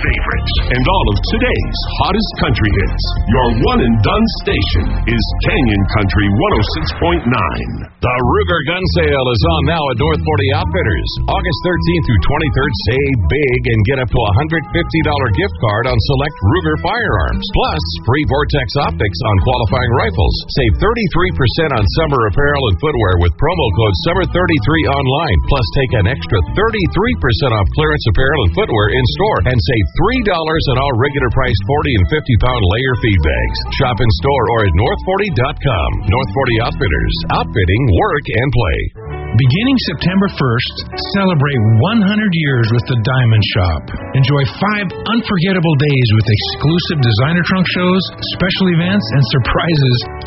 favorites and all of today's hottest country hits. Your one and done station is Canyon Country 106.9. The Ruger Gun Sale is on now at North 40 Outfitters. August 13th through 23rd, save big and get up to a $150 gift card on select Ruger firearms. Plus, free Vortex optics on qualifying rifles. Save 33% on summer apparel and footwear with promo code SUMMER33 online. Plus, take an extra 33% off clearance apparel and footwear in store and save $3 on all regular priced 40 and 50-pound layer feed bags. Shop in store or at north40.com. North 40 Outfitters. Outfitting, work, and play. Beginning September 1st, celebrate 100 years with the Diamond Shop. Enjoy 5 unforgettable days with exclusive designer trunk shows, special events, and surprises